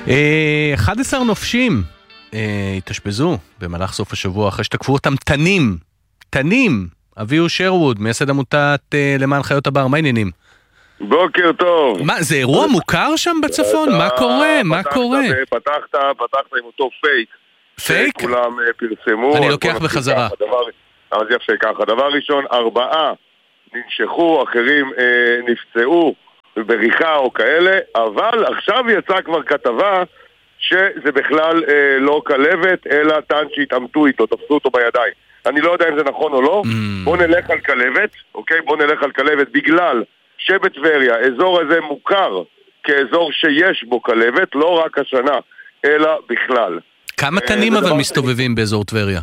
11 נופשים התאשפזו במהלך סוף השבוע אחרי שתקפו אותם תנים. אביהו שרווד, מייסד עמותת למען חיות הבר, מה העניינים? בוקר טוב. מה, זה אירוע מוכר שם בצפון? מה קורה? פתחת עם אותו פייק. פייק? שכולם פרסמו. אני לוקח בחזרה. אז יפה ככה. דבר ראשון, 4 ננשכו, אחרים נפצעו בריחה או כאלה, אבל עכשיו יצאה כבר כתבה שזה בכלל לא כלבת, אלא טן שהתעמתו איתו, תפסו אותו בידיים. אני לא יודע אם זה נכון או לא. בוא נלך על כלבת, אוקיי? בוא נלך על כלבת בגלל שבטבריה, אזור הזה מוכר כאזור שיש בו כלבת, לא רק השנה, אלא בכלל. כמה תנים אבל מסתובבים באזור טבריה?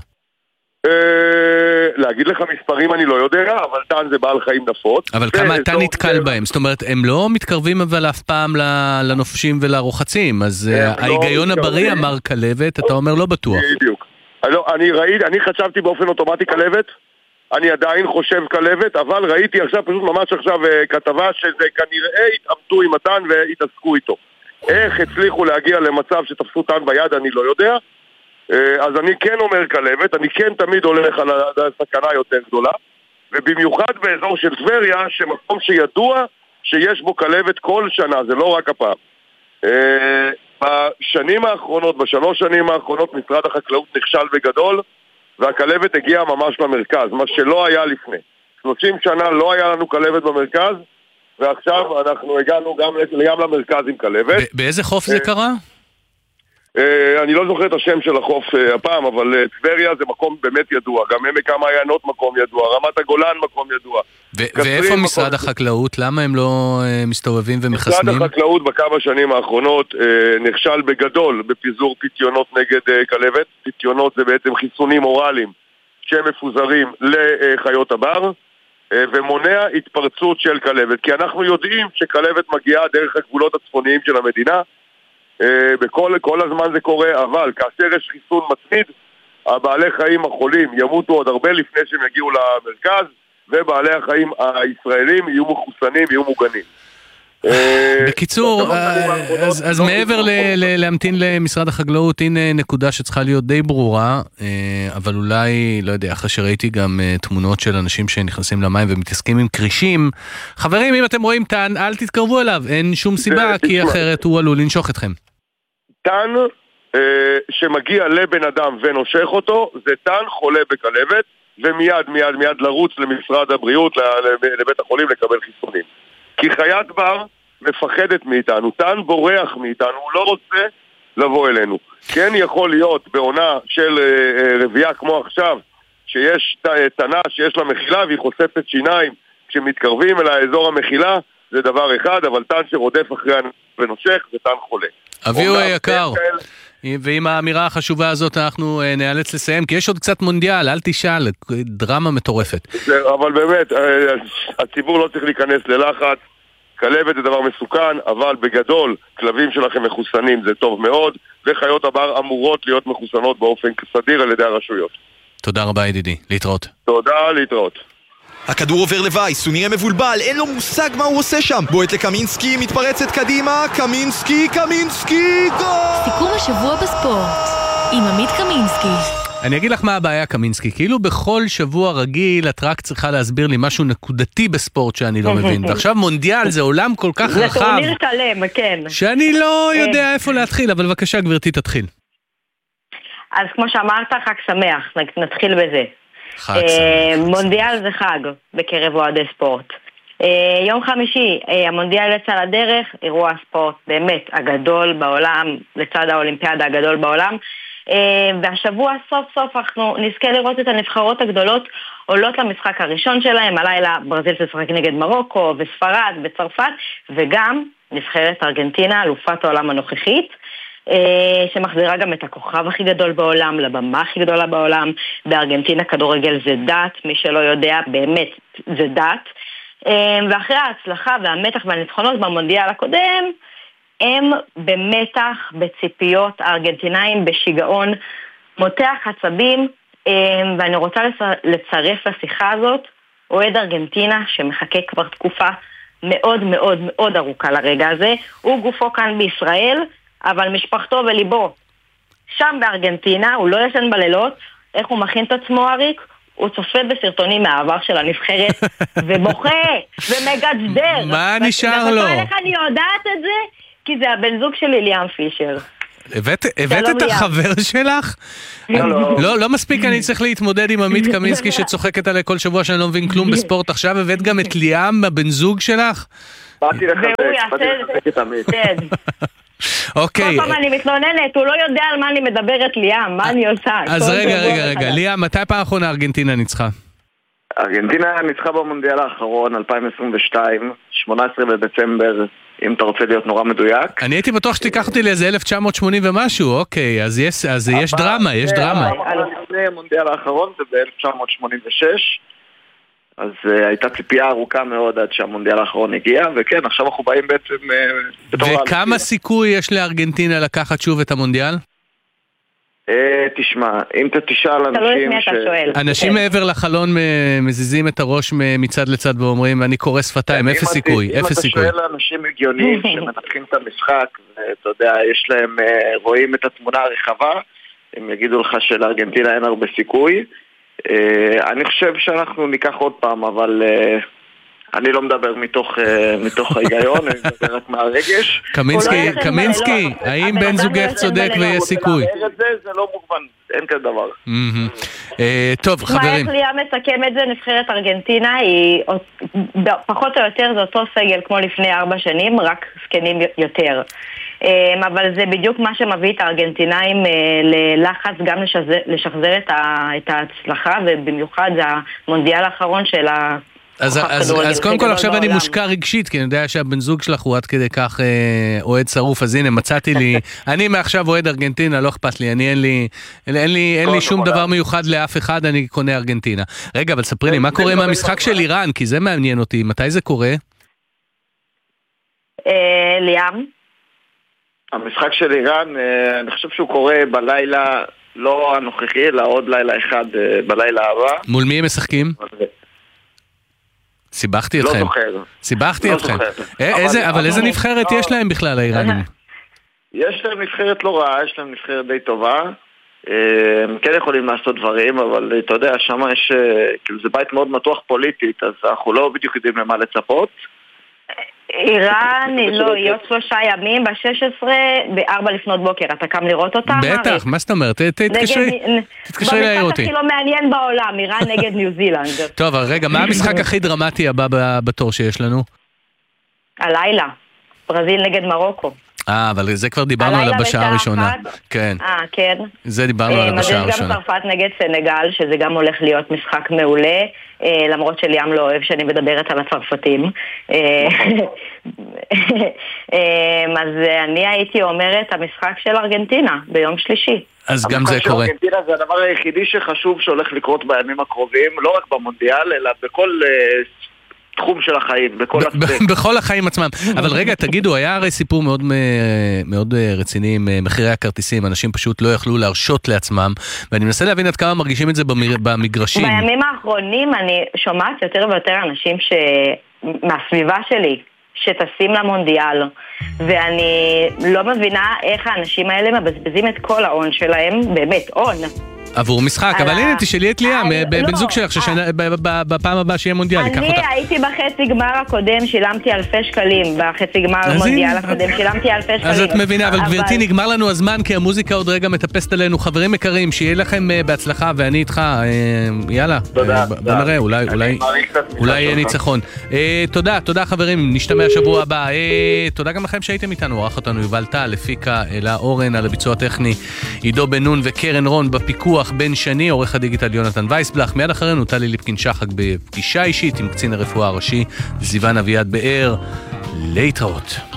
להגיד לך מספרים אני לא יודע, אבל טן זה בעל חיים נפוץ. אבל כמה אתה נתקל בהם? זאת אומרת, הם לא מתקרבים אבל אף פעם לנופשים ולרוחצים, אז ההיגיון הבריא אמר כלבת, אתה אומר לא בטוח. בדיוק. אני חשבתי באופן אוטומטי כלבת, אני עדיין חושב כלבת, אבל ראיתי עכשיו, פשוט ממש עכשיו כתבה שזה כנראה התעמתו עם הטן והתעסקו איתו. איך הצליחו להגיע למצב שתפסו טן ביד אני לא יודע, אז אני כן אומר כלבת, אני כן תמיד הולך על הסכנה יותר גדולה, ובמיוחד באזור של טבריה, שמקום שידוע שיש בו כלבת כל שנה, זה לא רק הפעם. בשנים האחרונות, ב3 שנים האחרונות, משרד החקלאות נכשל בגדול, והכלבת הגיעה ממש למרכז, מה שלא היה לפני. 30 שנה לא היה לנו כלבת במרכז, ועכשיו אנחנו הגענו גם למרכז עם כלבת. באיזה חוף זה קרה? אני לא זוכר את השם של החוף הפעם, אבל טבריה זה מקום באמת ידוע, גם עמק המעיינות מקום ידוע, רמת הגולן מקום ידוע. ואיפה משרד החקלאות? למה הם לא מסתובבים ומחסנים? משרד החקלאות בכמה שנים האחרונות נכשל בגדול בפיזור פיתיונות נגד כלבת. פיתיונות זה בעצם חיסונים אורליים שמפוזרים לחיות הבר, ומונע התפרצות של כלבת, כי אנחנו יודעים שכלבת מגיעה דרך הגבולות הצפוניים של המדינה, כל הזמן זה קורה, אבל כאשר יש חיסון מתמיד, הבעלי חיים החולים ימותו עוד הרבה לפני שהם יגיעו למרכז, ובעלי החיים הישראלים יהיו מחוסנים, יהיו מוגנים. בקיצור, אז מעבר להמתין למשרד החקלאות, הנה נקודה שצריכה להיות די ברורה, אבל אולי, לא יודע, אחרי שראיתי גם תמונות של אנשים שנכנסים למים ומתעסקים עם קרישים, חברים, אם אתם רואים טן, אל תתקרבו אליו, אין שום סיבה, כי אחרת הוא עלול לנשוך אתכם. טן שמגיע לבן אדם ונושך אותו, זה טן חולה בכלבת, ומיד לרוץ למשרד הבריאות, לבית החולים לקבל חיסונים. כי חיית בר מפחדת מאיתנו, טן בורח מאיתנו, הוא לא רוצה לבוא אלינו. כן יכול להיות בעונה של רבייה כמו עכשיו, שיש תנה שיש לה מחילה והיא חושפת שיניים, כשמתקרבים אל האזור המחילה, זה דבר אחד, אבל טן שרודף אחרי ונושך זה טן חולה. אביהו היקר, ועם האמירה החשובה הזאת אנחנו נאלץ לסיים, כי יש עוד קצת מונדיאל, אל תשאל, דרמה מטורפת. אבל באמת, הציבור לא צריך להיכנס ללחץ, כלבת זה דבר מסוכן, אבל בגדול, כלבים שלכם מחוסנים זה טוב מאוד, וחיות הבר אמורות להיות מחוסנות באופן סדיר על ידי הרשויות. תודה רבה ידידי, להתראות. תודה, להתראות. הכדור עובר לווייס, הוא נראה מבולבל, אין לו מושג מה הוא עושה שם. בועט לקמינסקי, מתפרצת קדימה, קמינסקי, גול! סיכום השבוע בספורט עם עמית קמינסקי. אני אגיד לך מה הבעיה קמינסקי, כאילו בכל שבוע רגיל את רק צריכה להסביר לי משהו נקודתי בספורט שאני לא מבין, ועכשיו מונדיאל זה עולם כל כך רחב. זה טורניר שלם, כן. שאני לא יודע איפה להתחיל, אבל בבקשה גברתי תתחיל. אז כמו שאמרת, חג שמח, נתחיל בזה. חג שמח. מונדיאל זה חג בקרב אוהדי ספורט. יום חמישי, המונדיאל יצא לדרך, אירוע הספורט באמת הגדול בעולם, לצד האולימפיאדה הגדול בעולם, והשבוע סוף סוף אנחנו נזכה לראות את הנבחרות הגדולות עולות למשחק הראשון שלהם. הלילה ברזיל תשחק נגד מרוקו וספרד וצרפת, וגם נבחרת ארגנטינה, אלופת העולם הנוכחית, שמחזירה גם את הכוכב הכי גדול בעולם לבמה הכי גדולה בעולם. בארגנטינה כדורגל זה דת, מי שלא יודע באמת זה דת, ואחרי ההצלחה והמתח והניצחונות במונדיאל הקודם הם במתח, בציפיות, הארגנטינאים בשיגעון מותח עצבים, ואני רוצה לצרף לשיחה הזאת אוהד ארגנטינה שמחכה כבר תקופה מאוד מאוד מאוד ארוכה לרגע הזה. הוא גופו כאן בישראל, אבל משפחתו וליבו שם בארגנטינה, הוא לא ישן בלילות. איך הוא מכין את עצמו, אריק? הוא צופה בסרטונים מהעבר של הנבחרת ובוכה ומגדדר. מה נשאר לו? איך אני יודעת את זה? כי זה הבן זוג שלי, ליאם פישר. הבאת את החבר שלך? לא מספיק, אני צריך להתמודד עם עמית קמינסקי שצוחקת עליי כל שבוע שאני לא מבין כלום בספורט. עכשיו הבאת גם את ליאם, הבן זוג שלך? באתי לחזק את עמית. אוקיי. כל פעם אני מתלוננת, הוא לא יודע על מה אני מדברת, ליאם, מה אני עושה? אז רגע, ליאם, מתי פעם האחרונה ארגנטינה ניצחה? ארגנטינה ניצחה במונדיאל האחרון, 2022, 18 בדצמבר, אם אתה רוצה להיות נורא מדויק. אני הייתי בטוח שתיקח אותי לאיזה 1980 ומשהו, אוקיי, אז יש דרמה, יש דרמה. לפני המונדיאל האחרון זה ב-1986, אז הייתה ציפייה ארוכה מאוד עד שהמונדיאל האחרון הגיע, וכן, עכשיו אנחנו באים בעצם... וכמה סיכוי יש לארגנטינה לקחת שוב את המונדיאל? תשמע, אם אתה תשאל אנשים אנשים מעבר לחלון מזיזים את הראש מצד לצד ואומרים, אני קורא שפתיים, אפס סיכוי, אפס סיכוי. אם אתה שואל אנשים הגיוניים שמנתחים את המשחק, ואתה יודע, יש להם, רואים את התמונה הרחבה, הם יגידו לך שלארגנטינה אין הרבה סיכוי. אני חושב שאנחנו ניקח עוד פעם, אבל אני לא מדבר מתוך ההיגיון, אני מדבר רק מהרגש. קמינסקי, האם בן זוגך צודק ויש סיכוי? זה לא מובן, אין כזה דבר. טוב, חברים. מה, איך ליאם מסכם את זה? נבחרת ארגנטינה היא פחות או יותר זה אותו סגל כמו לפני 4 שנים, רק זקנים יותר. אבל זה בדיוק מה שמביא את הארגנטינאים ללחץ גם לשחזר את ההצלחה, ובמיוחד זה המונדיאל האחרון של אז קודם כל עכשיו אני מושקע רגשית, כי אני יודע שהבן זוג שלך הוא עד כדי כך אוהד שרוף, אז הנה מצאתי לי, אני מעכשיו אוהד ארגנטינה, לא אכפת לי, אין לי שום דבר מיוחד לאף אחד, אני קונה ארגנטינה. רגע, אבל ספרי לי, מה קורה עם המשחק של איראן? כי זה מעניין אותי, מתי זה קורה? ליאם? המשחק של איראן, אני חושב שהוא קורה בלילה, לא הנוכחי, אלא עוד לילה אחד בלילה הבא. מול מי הם משחקים? סיבכתי אתכם. לא זוכר. סיבכתי אתכם. אבל איזה נבחרת יש להם בכלל, האיראנים? יש להם נבחרת לא רעה, יש להם נבחרת די טובה. הם כן יכולים לעשות דברים, אבל אתה יודע, שם יש, כאילו זה בית מאוד מתוח פוליטית, אז אנחנו לא בדיוק יודעים למה לצפות. איראן, לא, להיות 3 ימים, ב-16, ב-4 לפנות בוקר, אתה קם לראות אותה? בטח, מה זאת אומרת? תתקשרי להעיר אותי. במשחק הכי לא מעניין בעולם, איראן נגד ניו זילנד. טוב, רגע, מה המשחק הכי דרמטי הבא בתור שיש לנו? הלילה, ברזיל נגד מרוקו. אבל זה כבר דיברנו עליו בשעה הראשונה. כן. כן. זה דיברנו עליו בשעה הראשונה. אז יש גם צרפת נגד סנגל, שזה גם הולך להיות משחק מעולה, למרות שליאם לא אוהב שאני מדברת על הצרפתים. אז אני הייתי אומרת המשחק של ארגנטינה ביום שלישי. אז גם זה קורה. ארגנטינה זה הדבר היחידי שחשוב שהולך לקרות בימים הקרובים, לא רק במונדיאל, אלא בכל תחום של החיים, בכל החיים עצמם. אבל רגע, תגידו, היה הרי סיפור מאוד רציני עם מחירי הכרטיסים, אנשים פשוט לא יכלו להרשות לעצמם, ואני מנסה להבין עד כמה מרגישים את זה במגרשים. בימים האחרונים אני שומעת יותר ויותר אנשים מהסביבה שלי, שטסים למונדיאל, ואני לא מבינה איך האנשים האלה מבזבזים את כל ההון שלהם, באמת, הון. עבור משחק, אבל הנה תשאלי את ליאם, בן זוג שלך, בפעם הבאה שיהיה מונדיאל. אני הייתי בחצי גמר הקודם, שילמתי אלפי שקלים, בחצי גמר המונדיאל הקודם, שילמתי אלפי שקלים. אז את מבינה, אבל גברתי, נגמר לנו הזמן, כי המוזיקה עוד רגע מטפסת עלינו. חברים יקרים, שיהיה לכם בהצלחה, ואני איתך, יאללה, בוא נראה, אולי יהיה ניצחון. תודה חברים, נשתמע שבוע הבא. תודה גם לכם שהייתם איתנו, ערך אותנו יובל טל, לפיקה, אלה אורן, על הביצוע הטכני, עידו בן נון וקרן רון בפיקוח בן שני, עורך הדיגיטל יונתן וייסבלח, מיד אחרינו טלי ליפקין שחק בפגישה אישית עם קצין הרפואה הראשי זיוון אביעד באר. להתראות.